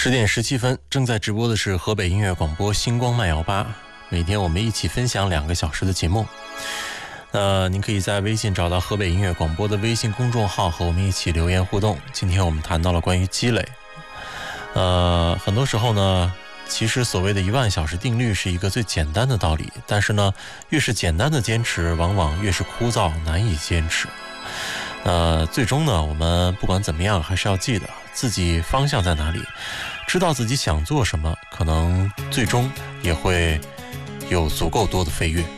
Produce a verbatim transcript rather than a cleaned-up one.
十点十七分，正在直播的是河北音乐广播星光慢摇吧，每天我们一起分享两个小时的节目。呃，您可以在微信找到河北音乐广播的微信公众号，和我们一起留言互动。今天我们谈到了关于积累。呃，很多时候呢，其实所谓的一万小时定律是一个最简单的道理，但是呢，越是简单的坚持，往往越是枯燥难以坚持。呃，最终呢，我们不管怎么样，还是要记得自己方向在哪里，知道自己想做什么，可能最终也会有足够多的飞跃。